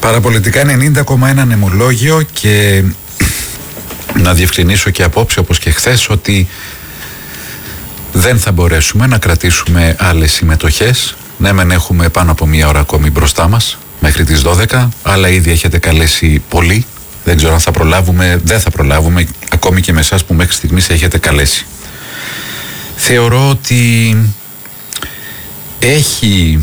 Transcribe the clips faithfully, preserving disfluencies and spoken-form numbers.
Παραπολιτικά ενενήντα κόμμα ένα νεμολόγιο, και να διευκρινίσω και απόψε όπως και χθες ότι δεν θα μπορέσουμε να κρατήσουμε άλλες συμμετοχές. Ναι, μεν έχουμε πάνω από μία ώρα ακόμη μπροστά μας μέχρι τις δώδεκα, αλλά ήδη έχετε καλέσει πολύ. Δεν ξέρω αν θα προλάβουμε, δεν θα προλάβουμε, ακόμη και με εσάς που μέχρι στιγμής έχετε καλέσει. Θεωρώ ότι έχει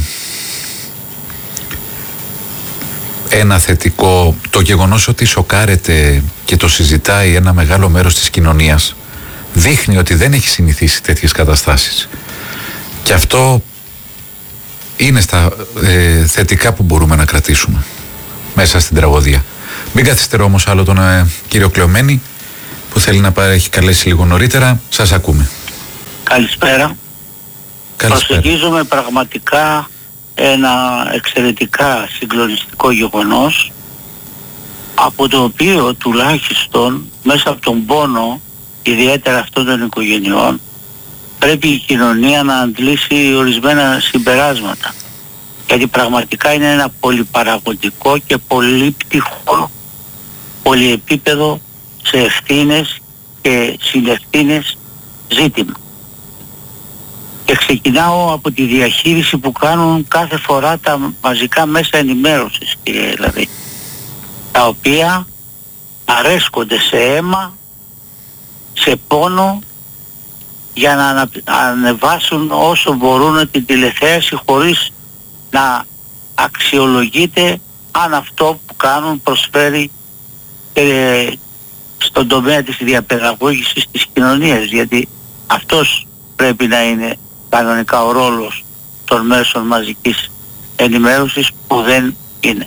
ένα θετικό το γεγονός ότι σοκάρεται και το συζητάει ένα μεγάλο μέρος της κοινωνίας. Δείχνει ότι δεν έχει συνηθίσει τέτοιες καταστάσεις. Και αυτό είναι στα ε, θετικά που μπορούμε να κρατήσουμε μέσα στην τραγωδία. Μην καθυστερώ όμως άλλο τον ε, κύριο Κλεωμένη, που θέλει να πάρει, έχει καλέσει λίγο νωρίτερα. Σας ακούμε. Καλησπέρα. Καλησπέρα. Προσεγγίζουμε πραγματικά ένα εξαιρετικά συγκλονιστικό γεγονός, από το οποίο τουλάχιστον μέσα από τον πόνο, ιδιαίτερα αυτών των οικογενειών, πρέπει η κοινωνία να αντλήσει ορισμένα συμπεράσματα. Γιατί πραγματικά είναι ένα πολυπαραγωγικό και πολύπτυχο, πολυεπίπεδο σε ευθύνες και συνευθύνες ζήτημα. Και ξεκινάω από τη διαχείριση που κάνουν κάθε φορά τα μαζικά μέσα ενημέρωσης, κύριε Λαβή, τα οποία αρέσκονται σε αίμα, σε πόνο, για να ανα... ανεβάσουν όσο μπορούν την τηλεθέαση, χωρίς να αξιολογείται αν αυτό που κάνουν προσφέρει ε, στον τομέα της διαπαιδαγώγησης της κοινωνίας, γιατί αυτός πρέπει να είναι κανονικά ο ρόλος των μέσων μαζικής ενημέρωσης, που δεν είναι.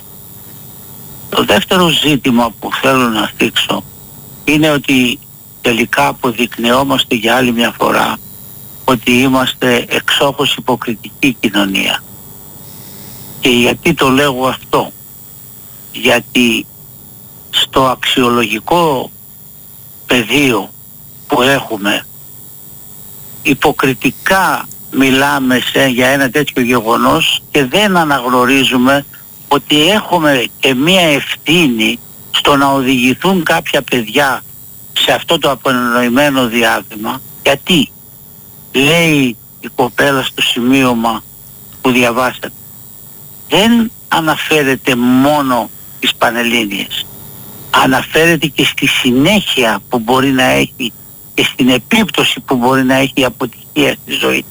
Το δεύτερο ζήτημα που θέλω να θίξω είναι ότι τελικά αποδεικνυόμαστε για άλλη μια φορά ότι είμαστε εξόχως υποκριτική κοινωνία. Και γιατί το λέγω αυτό? Γιατί στο αξιολογικό πεδίο που έχουμε, υποκριτικά μιλάμε σε, για ένα τέτοιο γεγονός, και δεν αναγνωρίζουμε ότι έχουμε και μία ευθύνη στο να οδηγηθούν κάποια παιδιά σε αυτό το απονοημένο διάστημα. Γιατί λέει η κοπέλα στο σημείωμα που διαβάσατε, δεν αναφέρεται μόνο τις Πανελλήνιες, αναφέρεται και στη συνέχεια που μπορεί να έχει και στην επίπτωση που μπορεί να έχει η αποτυχία στη ζωή.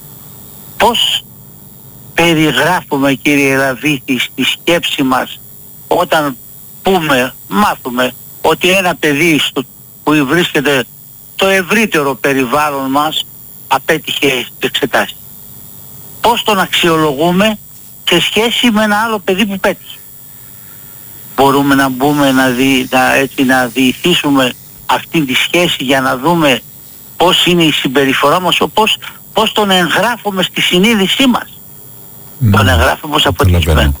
Πώς περιγράφουμε, κύριε Λαβίθη, στη σκέψη μας όταν πούμε, μάθουμε ότι ένα παιδί στο, που βρίσκεται στο ευρύτερο περιβάλλον μας απέτυχε στις εξετάσεις? Πώς τον αξιολογούμε σε σχέση με ένα άλλο παιδί που πέτυχε? Μπορούμε να μπούμε να, δι, να, έτσι, να διηθήσουμε αυτή τη σχέση για να δούμε πώς είναι η συμπεριφορά μας, πώς, πώς τον εγγράφουμε στη συνείδησή μας. Mm. Τον εγγράφουμε ως αποτυχημένο.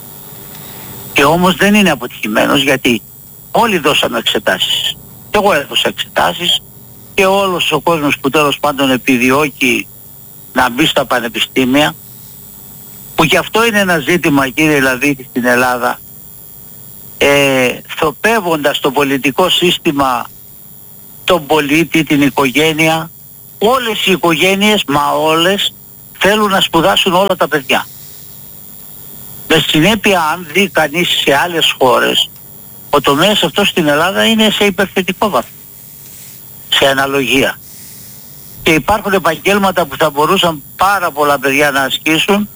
Και όμως δεν είναι αποτυχημένος, γιατί όλοι δώσαμε εξετάσεις. Και εγώ έδωσα εξετάσεις, και όλος ο κόσμος που τέλος πάντων επιδιώκει να μπει στα πανεπιστήμια, που και αυτό είναι ένα ζήτημα, κύριε Λαβίτη, στην Ελλάδα, ε, θοπεύοντας το πολιτικό σύστημα τον πολίτη, την οικογένεια. Όλες οι οικογένειες, μα όλες, θέλουν να σπουδάσουν όλα τα παιδιά. Με συνέπεια, αν δει κανείς σε άλλες χώρες, ο τομέας αυτό στην Ελλάδα είναι σε υπερθετικό βαθμό, σε αναλογία. Και υπάρχουν επαγγέλματα που θα μπορούσαν πάρα πολλά παιδιά να ασκήσουν,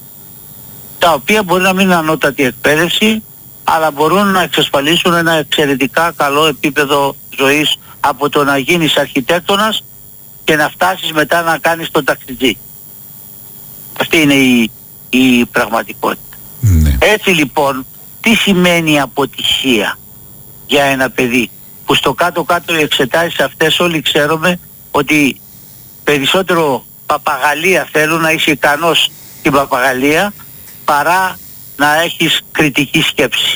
τα οποία μπορεί να μην είναι ανώτατη εκπαίδευση, αλλά μπορούν να εξασφαλίσουν ένα εξαιρετικά καλό επίπεδο ζωής, από το να γίνεις αρχιτέκτονας και να φτάσεις μετά να κάνεις τον ταξιτζή. Αυτή είναι η, η πραγματικότητα. Ναι. Έτσι λοιπόν, τι σημαίνει αποτυχία για ένα παιδί, που στο κάτω-κάτω οι εξετάσεις αυτές όλοι ξέρουμε ότι περισσότερο παπαγαλία θέλουν, να είσαι ικανός στην παπαγαλία, παρά να έχεις κριτική σκέψη.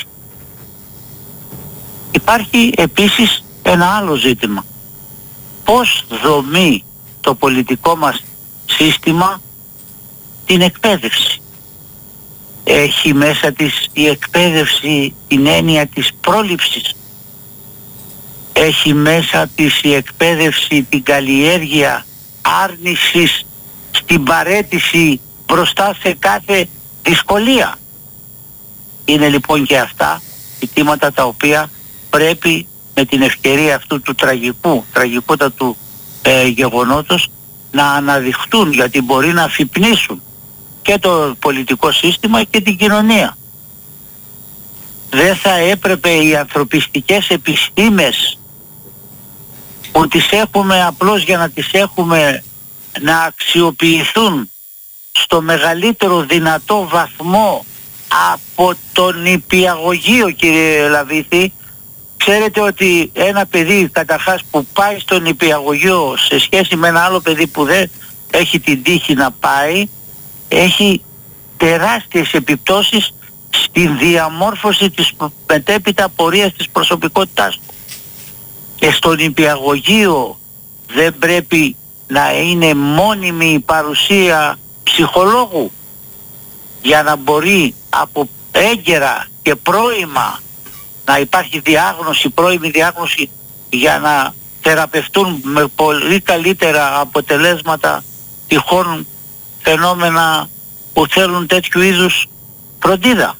Υπάρχει επίσης ένα άλλο ζήτημα. Πώς δομεί το πολιτικό μας σύστημα την εκπαίδευση? έχει μέσα της η εκπαίδευση την έννοια της πρόληψης. Έχει μέσα της η εκπαίδευση την καλλιέργεια άρνησης στην παραίτηση μπροστά σε κάθε δυσκολία. Είναι λοιπόν και αυτά ζητήματα τα οποία πρέπει με την ευκαιρία αυτού του τραγικού, τραγικότατου ε, γεγονότος να αναδειχτούν, γιατί μπορεί να αφυπνίσουν και το πολιτικό σύστημα και την κοινωνία. Δεν θα έπρεπε οι ανθρωπιστικές επιστήμες που τις έχουμε απλώς για να τις έχουμε να αξιοποιηθούν στο μεγαλύτερο δυνατό βαθμό από τον νηπιαγωγείο, κύριε Λαβίθη. Ξέρετε ότι ένα παιδί καταρχάς που πάει στο νηπιαγωγείο σε σχέση με ένα άλλο παιδί που δεν έχει την τύχη να πάει, έχει τεράστιες επιπτώσεις στη διαμόρφωση της μετέπειτα πορείας της προσωπικότητάς του. Και στο νηπιαγωγείο δεν πρέπει να είναι μόνιμη η παρουσία ψυχολόγου για να μπορεί από έγκαιρα και πρώιμα να υπάρχει διάγνωση, πρώιμη διάγνωση, για να θεραπευτούν με πολύ καλύτερα αποτελέσματα τυχόν φαινόμενα που θέλουν τέτοιου είδους φροντίδα.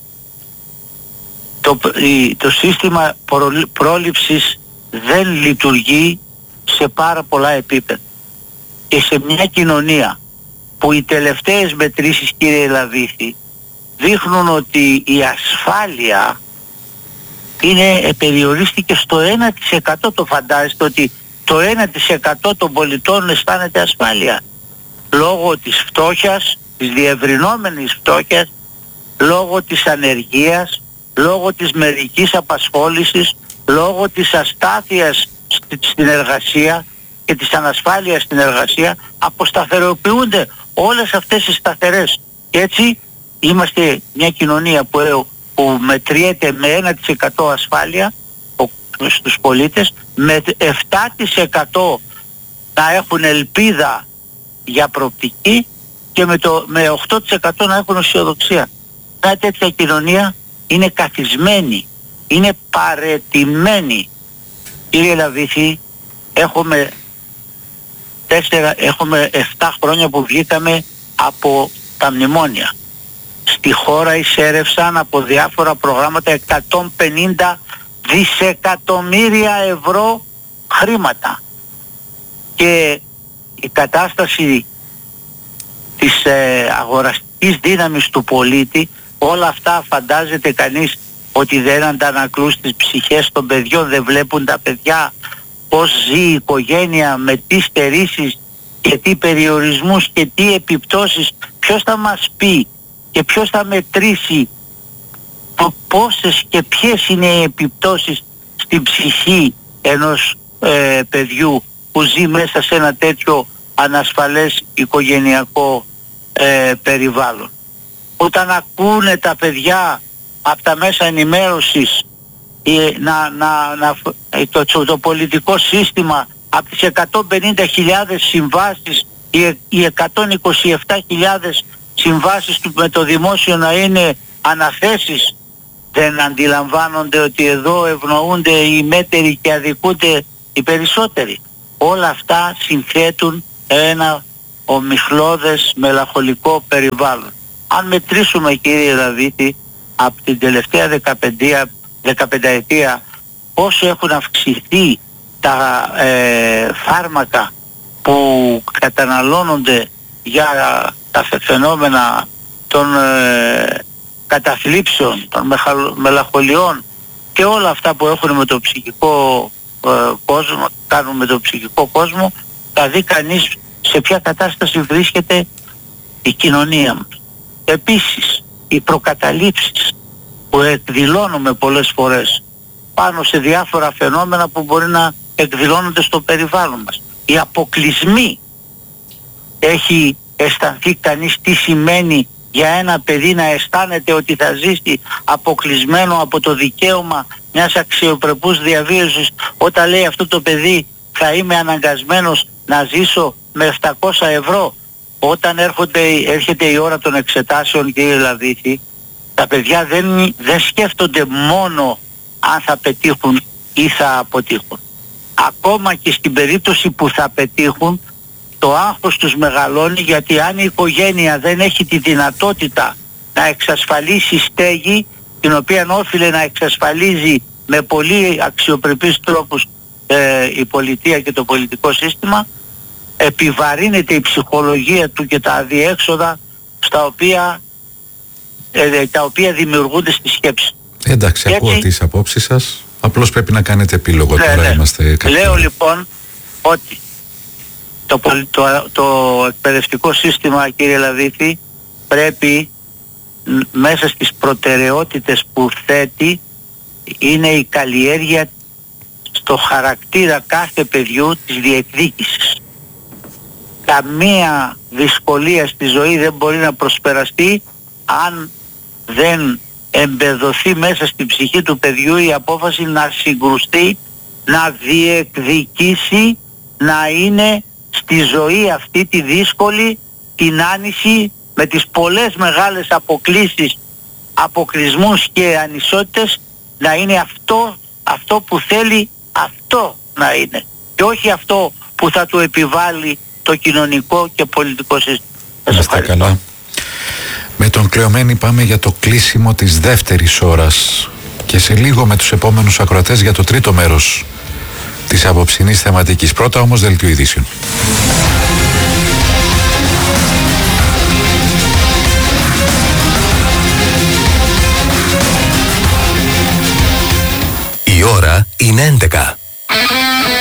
Το, η, το σύστημα προ, πρόληψης δεν λειτουργεί σε πάρα πολλά επίπεδα. Και σε μια κοινωνία που οι τελευταίες μετρήσεις, κύριε Λαβίθη, δείχνουν ότι η ασφάλεια είναι, περιορίστηκε στο ένα τοις εκατό. Το φαντάζεστε ότι το ένα τοις εκατό των πολιτών αισθάνεται ασφάλεια λόγω της φτώχειας, της διευρυνόμενης φτώχειας, λόγω της ανεργίας, λόγω της μερικής απασχόλησης, λόγω της αστάθειας στην εργασία και της ανασφάλειας στην εργασία. Αποσταθεροποιούνται όλες αυτές οι σταθερές. Και έτσι είμαστε μια κοινωνία που, που μετριέται με ένα τοις εκατό ασφάλεια στους πολίτες, με επτά τοις εκατό να έχουν ελπίδα για προοπτική και με, το, με οκτώ τοις εκατό να έχουν αισιοδοξία. Μια τέτοια κοινωνία είναι καθισμένη, είναι παρετημένη. Κύριε Λαβίθη, έχουμε τέσσερα, έχουμε επτά χρόνια που βγήκαμε από τα μνημόνια. Στη χώρα εισέρευσαν από διάφορα προγράμματα εκατόν πενήντα δισεκατομμύρια ευρώ χρήματα. Και η κατάσταση της ε, αγοραστικής δύναμης του πολίτη, όλα αυτά φαντάζεται κανείς ότι δεν αντανακλούν στις ψυχές των παιδιών, δεν βλέπουν τα παιδιά πώς ζει η οικογένεια, με τι στερήσεις και τι περιορισμούς και τι επιπτώσεις. Ποιος θα μας πει και ποιος θα μετρήσει πόσες και ποιες είναι οι επιπτώσεις στην ψυχή ενός ε, παιδιού που ζει μέσα σε ένα τέτοιο ανασφαλές οικογενειακό ε, περιβάλλον. Όταν ακούνε τα παιδιά από τα μέσα ενημέρωσης ε, να, να, να, το, το, το πολιτικό σύστημα από τις εκατόν πενήντα χιλιάδες συμβάσεις, οι, οι εκατόν είκοσι επτά χιλιάδες συμβάσεις του με το δημόσιο να είναι αναθέσεις, δεν αντιλαμβάνονται ότι εδώ ευνοούνται οι μέτεροι και αδικούνται οι περισσότεροι. Όλα αυτά συνθέτουν ένα ομιχλώδες μελαγχολικό περιβάλλον. Αν μετρήσουμε, κύριε Λαβίθη, από την τελευταία δεκαπενταετία πόσο έχουν αυξηθεί τα ε, φάρμακα που καταναλώνονται για τα φαινόμενα των ε, καταθλίψεων, των μελαγχολιών και όλα αυτά που έχουν με το ψυχικό ε, κόσμο, κάνουν με το ψυχικό κόσμο, θα δει κανείς σε ποια κατάσταση βρίσκεται η κοινωνία μας. Επίσης, οι προκαταλήψεις που εκδηλώνουμε πολλές φορές πάνω σε διάφορα φαινόμενα που μπορεί να εκδηλώνονται στο περιβάλλον μας. Οι αποκλεισμοί. Έχει αισθανθεί κανείς τι σημαίνει για ένα παιδί να αισθάνεται ότι θα ζήσει αποκλεισμένο από το δικαίωμα μιας αξιοπρεπούς διαβίωσης, όταν λέει αυτό το παιδί θα είμαι αναγκασμένος να ζήσω με επτακόσια ευρώ. όταν έρχονται, έρχεται η ώρα των εξετάσεων, κύριε Λαβίθη, τα παιδιά δεν, δεν σκέφτονται μόνο αν θα πετύχουν ή θα αποτύχουν. Ακόμα και στην περίπτωση που θα πετύχουν, το άγχος τους μεγαλώνει, γιατί αν η οικογένεια δεν έχει τη δυνατότητα να εξασφαλίσει στέγη, την οποία όφιλε να εξασφαλίζει με πολύ αξιοπρεπείς τρόπους ε, η πολιτεία και το πολιτικό σύστημα, επιβαρύνεται η ψυχολογία του και τα αδιέξοδα στα οποία, ε, τα οποία δημιουργούνται στη σκέψη. Εντάξει, ακούω έτσι, τις απόψεις σας, απλώς πρέπει να κάνετε επίλογο. Ναι, τώρα ναι. Είμαστε κάποιοι. Λέω λοιπόν ότι το, το, το εκπαιδευτικό σύστημα, κύριε Λαβίθη, πρέπει μέσα στις προτεραιότητες που θέτει είναι η καλλιέργεια στο χαρακτήρα κάθε παιδιού της διεκδίκησης. Καμία δυσκολία στη ζωή δεν μπορεί να προσπεραστεί αν δεν εμπεδοθεί μέσα στην ψυχή του παιδιού η απόφαση να συγκρουστεί, να διεκδικήσει, να είναι στη ζωή αυτή τη δύσκολη, την άνηση, με τις πολλές μεγάλες αποκλίσεις, αποκλεισμούς και ανισότητες, να είναι αυτό, αυτό που θέλει αυτό να είναι και όχι αυτό που θα του επιβάλλει το κοινωνικό και πολιτικό σύστημα. Είστε καλά. Με τον Κλεωμένη πάμε για το κλείσιμο της δεύτερης ώρας και σε λίγο με τους επόμενους ακροατές για το τρίτο μέρος της απόψινής θεματικής. Πρώτα όμως δελτίο ειδήσεων. Η ώρα είναι έντεκα.